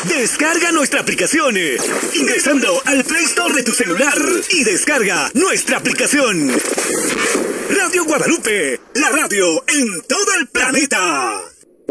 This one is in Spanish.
Descarga nuestra aplicación ingresando al Play Store de tu celular y descarga nuestra aplicación. Radio Guadalupe, la radio en todo el planeta.